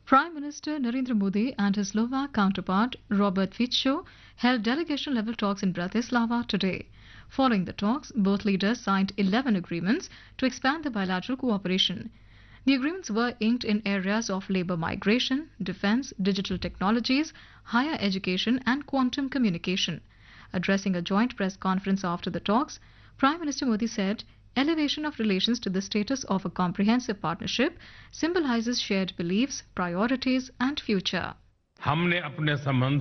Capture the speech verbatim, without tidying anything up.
Prime Minister Narendra Modi and his Slovak counterpart Robert Fico held delegation-level talks in Bratislava today. Following the talks, both leaders signed eleven agreements to expand the bilateral cooperation. The agreements were inked in areas of labour migration, defence, digital technologies, higher education and quantum communication. Addressing a joint press conference after the talks, Prime Minister Modi said, elevation of relations to the status of a comprehensive partnership symbolizes shared beliefs, priorities and future. हमने अपने संबंध